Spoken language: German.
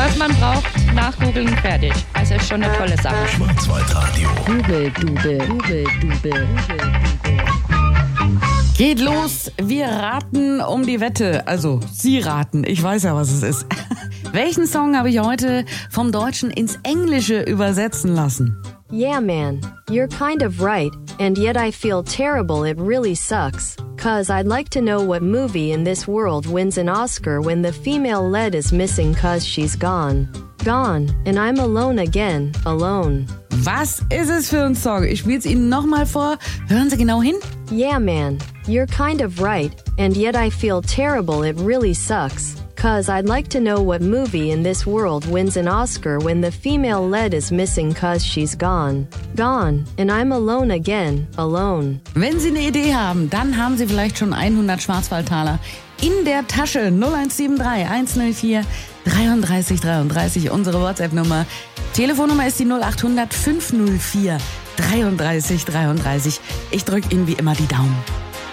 Was man braucht, nachgoogeln, fertig. Also ist schon eine tolle Sache. Schwarzwaldradio. Dubel. Geht los, wir raten um die Wette. Also, Sie raten, ich weiß ja, was es ist. Welchen Song habe ich heute vom Deutschen ins Englische übersetzen lassen? Yeah, man, you're kind of right, and yet I feel terrible, it really sucks. 'Cause I'd like to know what movie in this world wins an Oscar when the female lead is missing 'cause she's gone. Gone, and I'm alone again, alone. Was ist es für ein Song? Ich spiele es Ihnen nochmal vor. Hören Sie genau hin. Yeah, man, you're kind of right, and yet I feel terrible, it really sucks. 'Cause I'd like to know what movie in this world wins an Oscar when the female lead is missing 'cause she's gone. Gone, and I'm alone again, alone. Wenn Sie eine Idee haben, dann haben Sie vielleicht schon 100 Schwarzwaldtaler in der Tasche. 0173 104 33 33, unsere WhatsApp-Nummer. Telefonnummer ist die 0800 504 33 33. Ich drücke Ihnen wie immer die Daumen.